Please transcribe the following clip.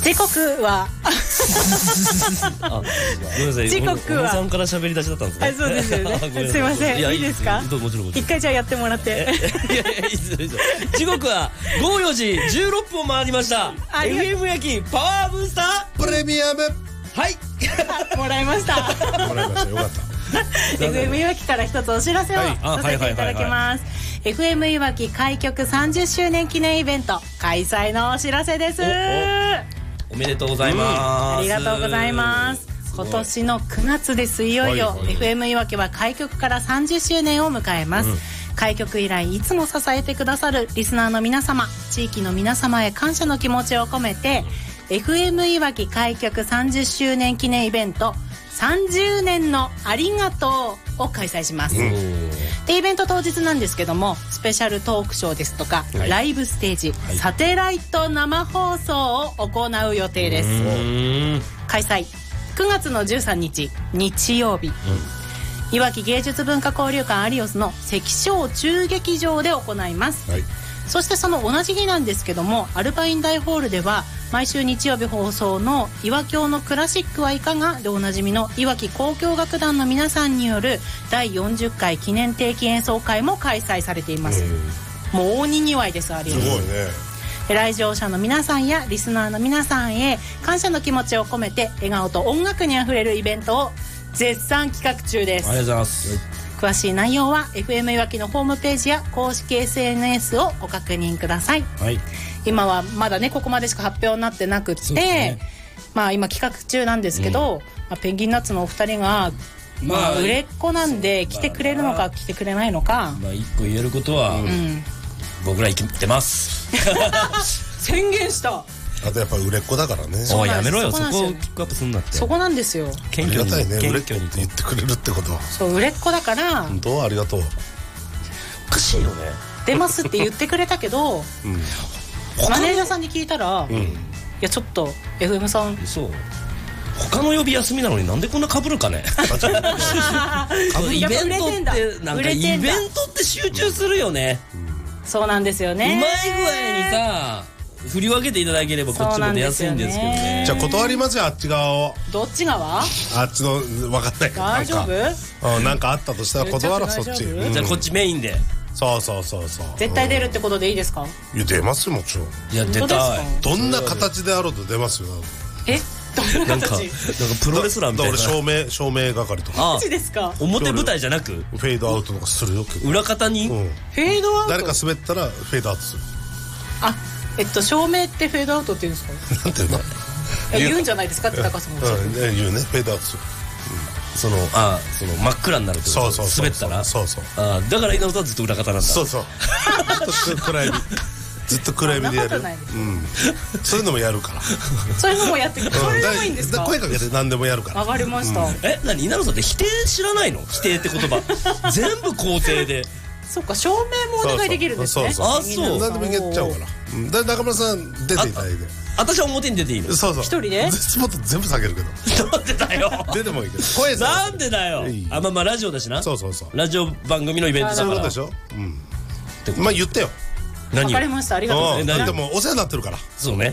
時刻はごめんなさい、 時刻は小野さんから喋り出しだったんですね。 そうですよねすいません、いいですか。 もちろん一回じゃあやってもらって。 いやいや、いいですよ。時刻は午後4時16分を回りました。 FM 焼きパワーブースタプレミアム。 はいもらいましたもらいました。よかった。 FM いわきから一つお知らせをさせていただきます。 FM いわき開局30周年記念イベント開催のお知らせです。 おめでとうございます、 ありがとうございます。今年の9月です。いよいよ FM いわきは開局から30周年を迎えます、開局以来いつも支えてくださるリスナーの皆様、地域の皆様へ感謝の気持ちを込めて、FM いわき開局30周年記念イベント30年のありがとうを開催します、でイベント当日なんですけども、スペシャルトークショーですとか、ライブステージ、サテライト生放送を行う予定です。開催9月の13日日曜日、いわき芸術文化交流館アリオスの関小中劇場で行います、そしてその同じ日なんですけども、アルパイン大ホールでは毎週日曜日放送のいわきょうのクラシックはいかがでおなじみのいわき交響楽団の皆さんによる第40回記念定期演奏会も開催されています。もう大にぎわいです。アリオスすごいね。 来場者の皆さんやリスナーの皆さんへ感謝の気持ちを込めて、笑顔と音楽にあふれるイベントを絶賛企画中です。 ありがとうございます。 詳しい内容は FM いわきのホームページや公式 SNS をご確認ください、今はまだねここまでしか発表になってなくって、まあ今企画中なんですけど、ペンギンナッツのお二人が売れっ子なんで来てくれるのか来てくれないのか、 一個言えることは、僕ら生きてます宣言した。 あとやっぱ売れっ子だからね。 おいやめろよ、そこをピックアップすんなって。 そこなんですよ。 ありがたいね、売れっ子って言ってくれるってことは。 そう売れっ子だから本当ありがとう。 おかしいよね。 出ますって言ってくれたけど、マネージャーさんに聞いたら、いやちょっと FM さんそう他の曜日休みなのになんでこんな被るかねイベントってなんかイベントって集中するよね、 そうなんですよね。 うまい具合にさ振り分けていただければこっちも出やすいんですけどね。 じゃあ断りますよ、あっち側を。 どっち側？ あっちの分かんないけど大丈夫？ なんかあったとしたら断ろう、そっち。 じゃあこっちメインで。 そう絶対出るってことでいいですか？ いや出ますよ、もちろん。 いや出たい。 どんな形であろうと出ますよ。 どんな形？ なんかプロレスラーみたいな。 照明係とか。 マジですか？ 表舞台じゃなくフェードアウトとかするよ。 裏方にフェードアウト。 誰か滑ったらフェードアウトする。 照明ってフェードアウトって言うんですか？ なんていうの？ 言うんじゃないですかって高さんも言うね、フェードアウトする。 その真っ暗になるってこと。滑ったら。だから稲尾さんずっと裏方なんだ。 そう暗闇ずっと暗闇でやる。そういうのもやるから。 そういうのもやってくる。それでもいいんですか？ 声かけて何でもやるから。 わかりました。 何稲尾さんって否定知らないの？否定って言葉全部肯定で。 そっか、照明もお願いできるんですね。 そう何でもいけちゃうから。中村さん出ていただいて。 私は表に出ていいの？ そう一人でスポット全部下げるけど。 なんでだよ。 出てもいいけど声なんでだよ。まあラジオだしな。 そうラジオ番組のイベントだから。 そうでしょ。まあ言ってよ。 わかりました、ありがとうございます。 でもお世話になってるから。 そうね。